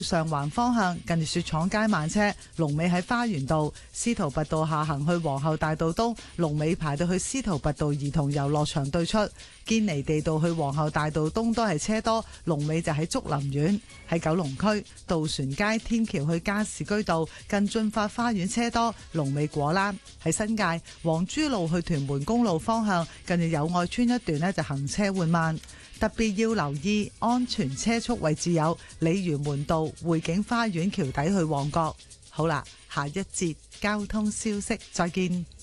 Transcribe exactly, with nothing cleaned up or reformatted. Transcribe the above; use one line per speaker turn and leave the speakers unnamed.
上環方向近住雪廠街慢車，龍尾喺花園道；司徒拔道下行去皇后大道東，龍尾排到去司徒拔道兒童遊樂場對出；堅尼地道去皇后大道東都係車多，龍尾就喺竹林苑。喺九龍區渡船街天橋去加士居道近駿發花園車多，龍尾果欄。喺新界黃珠路去屯門公路方向近住友愛村一段呢，就行車緩慢。特別要留意安全車速位置有鯉魚門道匯景花園橋底去旺角。好啦，下一節交通消息再見。